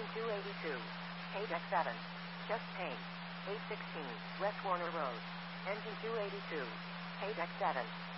Engine 282. Deck 7. Chest paint. 816 West Warner Road. Engine 282. Deck 7.